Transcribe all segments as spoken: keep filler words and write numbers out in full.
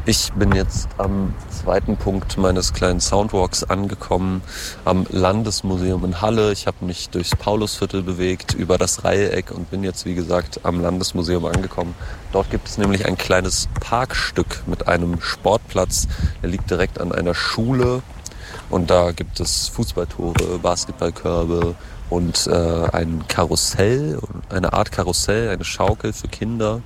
Ich bin jetzt am zweiten Punkt meines kleinen Soundwalks angekommen, am Landesmuseum in Halle. Ich habe mich durchs Paulusviertel bewegt, über das Dreieck und bin jetzt, wie gesagt, am Landesmuseum angekommen. Dort gibt es nämlich ein kleines Parkstück mit einem Sportplatz. Der liegt direkt an einer Schule und da gibt es Fußballtore, Basketballkörbe und äh, ein Karussell, eine Art Karussell, eine Schaukel für Kinder.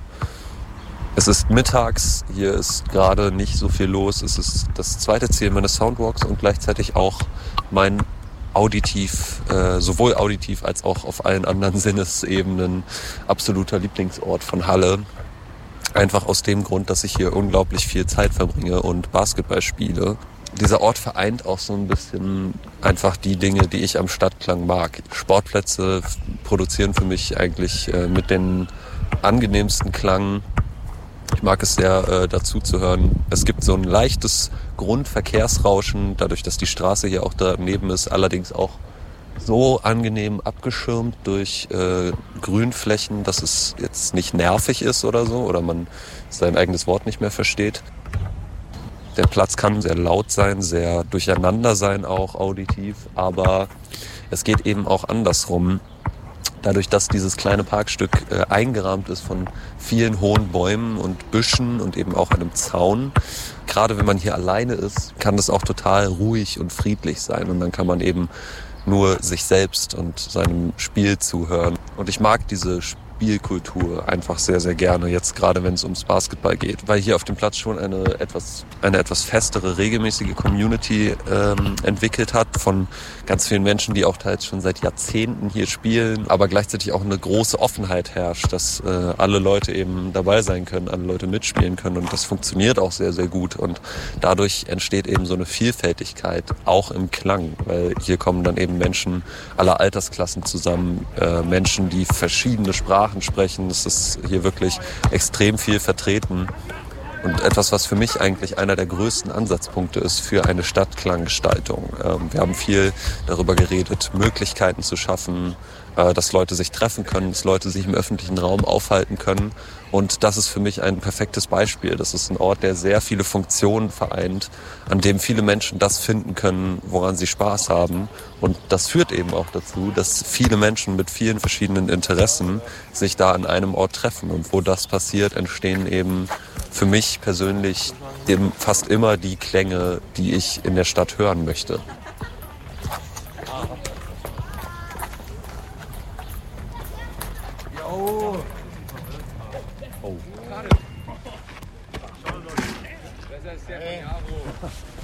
Es ist mittags, hier ist gerade nicht so viel los. Es ist das zweite Ziel meines Soundwalks und gleichzeitig auch mein auditiv, äh, sowohl auditiv als auch auf allen anderen Sinnesebenen absoluter Lieblingsort von Halle. Einfach aus dem Grund, dass ich hier unglaublich viel Zeit verbringe und Basketball spiele. Dieser Ort vereint auch so ein bisschen einfach die Dinge, die ich am Stadtklang mag. Sportplätze produzieren für mich eigentlich äh, mit den angenehmsten Klang. Ich mag es sehr, äh, dazu zu hören. Es gibt so ein leichtes Grundverkehrsrauschen, dadurch, dass die Straße hier auch daneben ist, allerdings auch so angenehm abgeschirmt durch äh, Grünflächen, dass es jetzt nicht nervig ist oder so, oder man sein eigenes Wort nicht mehr versteht. Der Platz kann sehr laut sein, sehr durcheinander sein, auch auditiv, aber es geht eben auch andersrum. Dadurch, dass dieses kleine Parkstück äh, eingerahmt ist von vielen hohen Bäumen und Büschen und eben auch einem Zaun. Gerade wenn man hier alleine ist, kann das auch total ruhig und friedlich sein. Und dann kann man eben nur sich selbst und seinem Spiel zuhören. Und ich mag diese Spielkultur einfach sehr, sehr gerne, jetzt gerade wenn es ums Basketball geht. Weil hier auf dem Platz schon eine etwas, eine etwas festere, regelmäßige Community ähm, entwickelt hat von ganz vielen Menschen, die auch teils schon seit Jahrzehnten hier spielen, aber gleichzeitig auch eine große Offenheit herrscht, dass äh, alle Leute eben dabei sein können, alle Leute mitspielen können und das funktioniert auch sehr, sehr gut und dadurch entsteht eben so eine Vielfältigkeit, auch im Klang, weil hier kommen dann eben Menschen aller Altersklassen zusammen, äh, Menschen, die verschiedene Sprachen sprechen, es ist hier wirklich extrem viel vertreten. Und etwas, was für mich eigentlich einer der größten Ansatzpunkte ist für eine Stadtklanggestaltung. Wir haben viel darüber geredet, Möglichkeiten zu schaffen, dass Leute sich treffen können, dass Leute sich im öffentlichen Raum aufhalten können. Und das ist für mich ein perfektes Beispiel. Das ist ein Ort, der sehr viele Funktionen vereint, an dem viele Menschen das finden können, woran sie Spaß haben. Und das führt eben auch dazu, dass viele Menschen mit vielen verschiedenen Interessen sich da an einem Ort treffen. Und wo das passiert, entstehen eben für mich persönlich eben fast immer die Klänge, die ich in der Stadt hören möchte. Oh.